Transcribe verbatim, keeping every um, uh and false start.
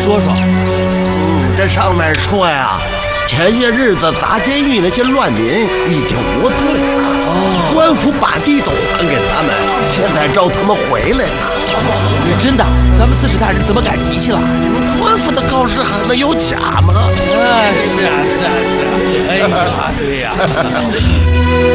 说说。 嗯，这上面说呀，前些日子砸监狱那些乱民已经无罪了，哦、官府把地都还给他们，现在召他们回来呢。 真的？咱们刺史大人怎么改脾气了？ 你们官府的告示还能有假吗？ 啊，是啊，是啊，是啊。哎呀，对呀。